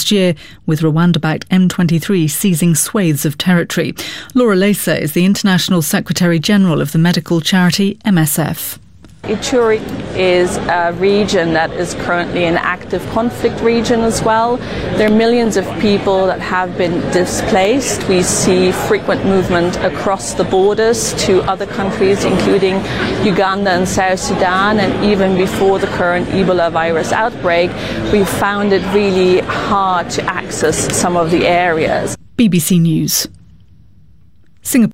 last year, with Rwanda-backed M23 seizing swathes of territory. Laura Lesa is the International Secretary-General of the medical charity MSF. Ituri is a region that is currently an active conflict region as well. There are millions of people that have been displaced. We see frequent movement across the borders to other countries, including Uganda and South Sudan. And even before the current Ebola virus outbreak, we found it really hard to access some of the areas. BBC News. Singapore.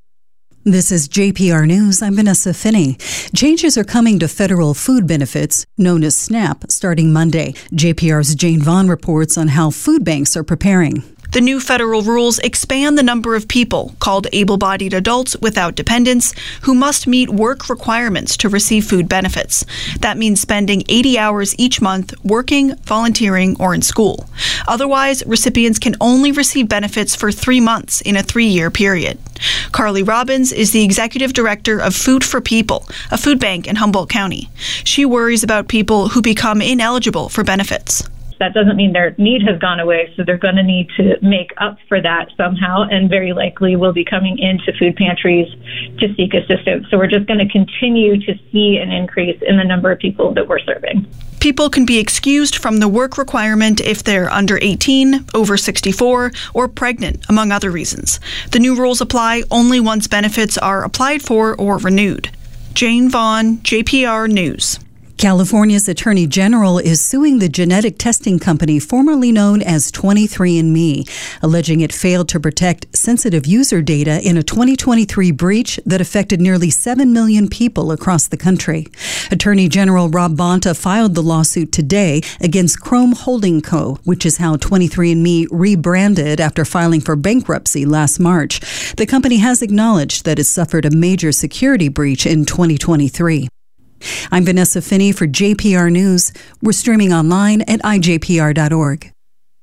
This is JPR News. I'm Vanessa Finney. Changes are coming to federal food benefits, known as SNAP, starting Monday. JPR's Jane Vaughn reports on how food banks are preparing. The new federal rules expand the number of people, called able-bodied adults without dependents, who must meet work requirements to receive food benefits. That means spending 80 hours each month working, volunteering, or in school. Otherwise, recipients can only receive benefits for 3 months in a 3-year period. Carly Robbins is the executive director of Food for People, a food bank in Humboldt County. She worries about people who become ineligible for benefits. That doesn't mean their need has gone away, so they're going to need to make up for that somehow, and very likely will be coming into food pantries to seek assistance. So we're just going to continue to see an increase in the number of people that we're serving. People can be excused from the work requirement if they're under 18, over 64, or pregnant, among other reasons. The new rules apply only once benefits are applied for or renewed. Jane Vaughn, JPR News. California's Attorney General is suing the genetic testing company formerly known as 23andMe, alleging it failed to protect sensitive user data in a 2023 breach that affected nearly 7 million people across the country. Attorney General Rob Bonta filed the lawsuit today against Chrome Holding Co., which is how 23andMe rebranded after filing for bankruptcy last March. The company has acknowledged that it suffered a major security breach in 2023. I'm Vanessa Finney for JPR News. We're streaming online at ijpr.org.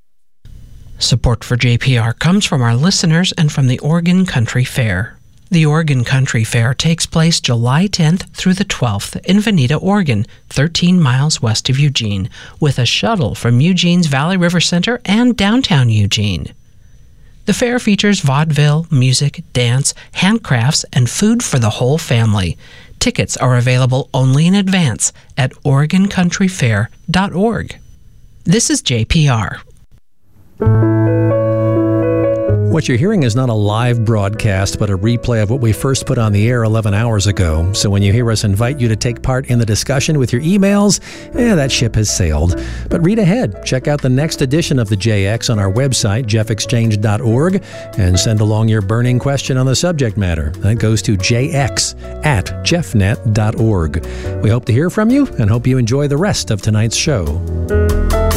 Support for JPR comes from our listeners and from the Oregon Country Fair. The Oregon Country Fair takes place July 10th through the 12th in Veneta, Oregon, 13 miles west of Eugene, with a shuttle from Eugene's Valley River Center and downtown Eugene. The fair features vaudeville, music, dance, handcrafts, and food for the whole family. Tickets are available only in advance at OregonCountryFair.org. This is JPR. What you're hearing is not a live broadcast, but a replay of what we first put on the air 11 hours ago. So when you hear us invite you to take part in the discussion with your emails, that ship has sailed. But read ahead. Check out the next edition of the JX on our website, jeffexchange.org, and send along your burning question on the subject matter. That goes to jx@jeffnet.org. We hope to hear from you and hope you enjoy the rest of tonight's show.